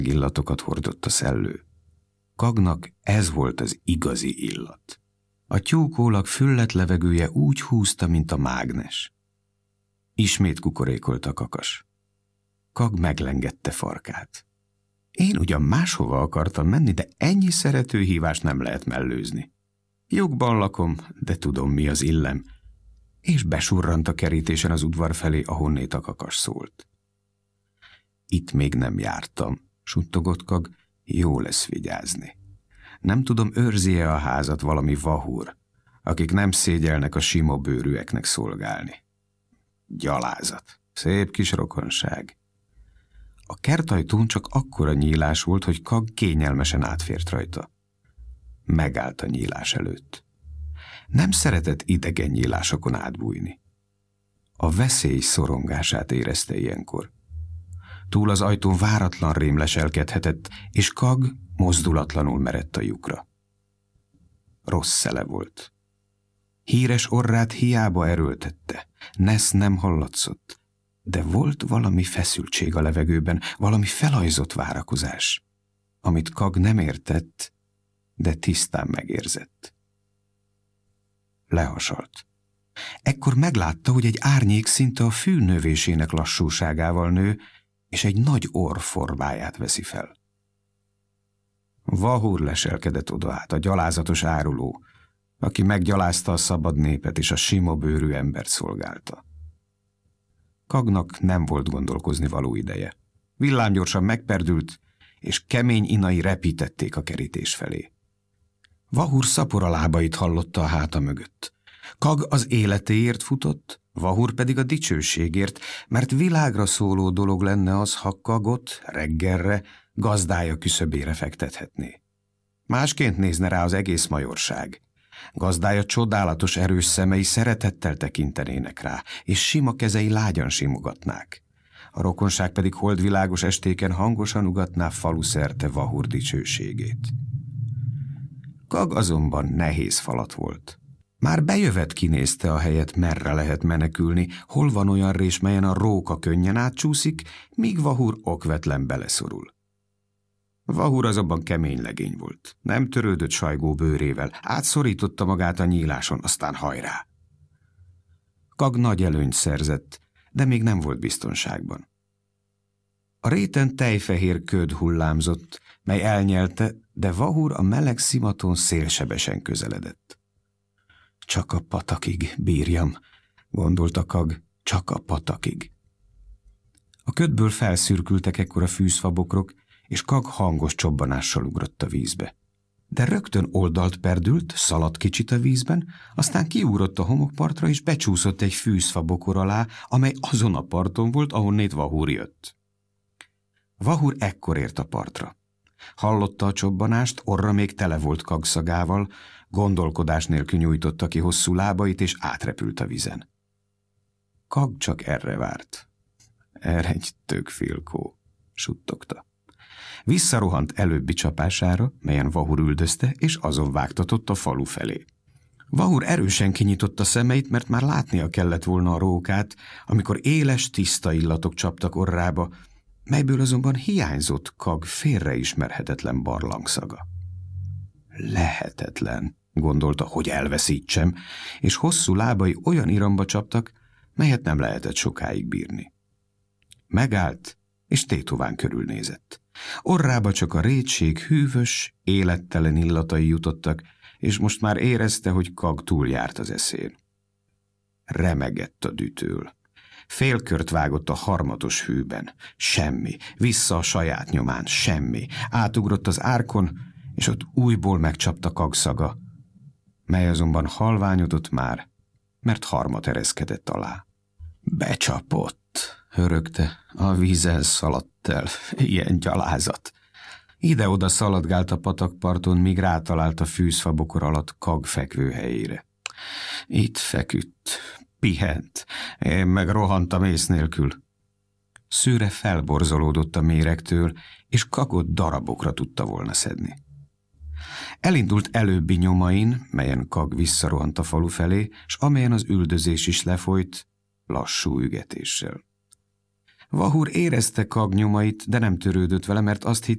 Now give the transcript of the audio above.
illatokat hordott a szellő. Kagnak ez volt az igazi illat. A tyúkólag füllet levegője úgy húzta, mint a mágnes. Ismét kukorékolt a kakas. Kag meglengette farkát. Én ugyan máshova akartam menni, de ennyi szeretőhívást nem lehet mellőzni. Lyukban lakom, de tudom, mi az illem, és besurrant a kerítésen az udvar felé, ahonnét a kakas szólt. Itt még nem jártam, suttogott Kag, jó lesz vigyázni. Nem tudom, őrzi-e a házat valami vahúr, akik nem szégyelnek a sima bőrűeknek szolgálni. Gyalázat, szép kis rokonság. A kertajtón csak akkora nyílás volt, hogy Kag kényelmesen átfért rajta. Megállt a nyílás előtt. Nem szeretett idegen nyílásokon átbújni. A veszély szorongását érezte ilyenkor. Túl az ajtón váratlan rém leselkedhetett, és Kag mozdulatlanul merett a lyukra. Rossz szele volt. Híres orrát hiába erőltette, nesz nem hallatszott, de volt valami feszültség a levegőben, valami felajzott várakozás, amit Kag nem értett, de tisztán megérzett. Lehasalt. Ekkor meglátta, hogy egy árnyék szinte a fű növésének lassúságával nő, és egy nagy orr formáját veszi fel. Vahúr leselkedett oda át, a gyalázatos áruló, aki meggyalázta a szabad népet és a sima bőrű embert szolgálta. Kagnak nem volt gondolkozni való ideje. Villámgyorsan megperdült, és kemény inai repítették a kerítés felé. Vahúr szapora lábait hallotta a háta mögött. Kag az életéért futott, Vahúr pedig a dicsőségért, mert világra szóló dolog lenne az, ha Kagot reggelre gazdája küszöbére fektethetné. Másként nézne rá az egész majorság. Gazdája csodálatos erős szemei szeretettel tekintenének rá, és sima kezei lágyan simogatnák. A rokonság pedig holdvilágos estéken hangosan ugatná falu szerte Vahúr dicsőségét. Kag azonban nehéz falat volt. Már bejövet kinézte a helyet, merre lehet menekülni, hol van olyan rés, melyen a róka könnyen átcsúszik, míg Vahúr okvetlen beleszorul. Vahúr azonban kemény legény volt. Nem törődött sajgó bőrével, átszorította magát a nyíláson, aztán hajrá. Kag nagy előnyt szerzett, de még nem volt biztonságban. A réten tejfehér köd hullámzott, mely elnyelte, de Vahúr a meleg szimaton szélsebesen közeledett. Csak a patakig bírjam, gondolta Kag, csak a patakig. A ködből felszürkültek ekkor a fűzfabokrok, és Kag hangos csobbanással ugrott a vízbe. De rögtön oldalt perdült, szaladt kicsit a vízben, aztán kiugrott a homokpartra, és becsúszott egy fűzfabokor alá, amely azon a parton volt, ahonnét Vahúr jött. Vahúr ekkor ért a partra. Hallotta a csobbanást, orra még tele volt Kag szagával, gondolkodás nélkül nyújtotta ki hosszú lábait, és átrepült a vízen. Kag csak erre várt. Eredj, tökfilkó, suttogta. Visszarohant előbbi csapására, melyen Vahúr üldözte, és azon vágtatott a falu felé. Vahúr erősen kinyitotta szemeit, mert már látnia kellett volna a rókát, amikor éles, tiszta illatok csaptak orrába, melyből azonban hiányzott Kag félreismerhetetlen barlangszaga. Lehetetlen, gondolta, hogy elveszítsem, és hosszú lábai olyan iramba csaptak, melyet nem lehetett sokáig bírni. Megállt, és tétován körülnézett. Orrába csak a rétség hűvös, élettelen illatai jutottak, és most már érezte, hogy Kag túljárt az eszén. Remegett a dühtől. Félkört vágott a harmatos hűben. Semmi. Vissza a saját nyomán. Semmi. Átugrott az árkon, és ott újból megcsapta Kag szaga, mely azonban halványodott már, mert harmat ereszkedett alá. Becsapott, hörögte, a vízen szaladt el, ilyen gyalázat. Ide-oda szaladgált a patakparton, míg rátalált a fűzfabokor alatt Kag fekvőhelyére. Itt feküdt, pihent, én meg rohantam ész nélkül. Szőre felborzolódott a méregtől, és Kagot darabokra tudta volna szedni. Elindult előbbi nyomain, melyen Kag visszarohant a falu felé, s amelyen az üldözés is lefolyt, lassú ügetéssel. Vahur érezte Kag nyomait, de nem törődött vele, mert azt hitte,